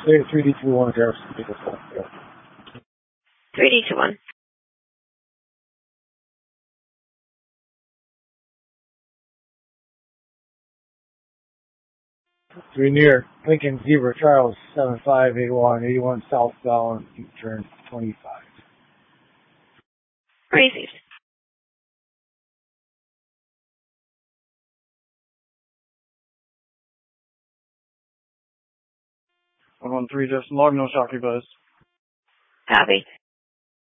Say 3D21 Garrison. 3D21. Three near Lincoln Zebra Charles 7581 southbound turn 25. Received. One 3 just log, no shock buzz. Copy.